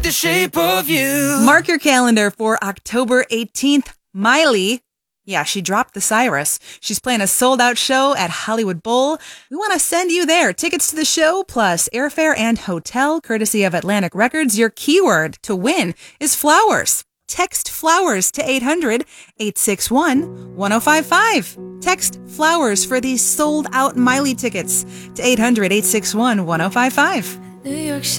the shape of you. Mark your calendar for October 18th. Miley, yeah, she dropped the Cyrus. She's playing a sold-out show at Hollywood Bowl. We want to send you there. Tickets to the show, plus airfare and hotel, courtesy of Atlantic Records. Your keyword to win is flowers. Text flowers to 800-861-1055. Text flowers for these sold-out Miley tickets to 800-861-1055. New York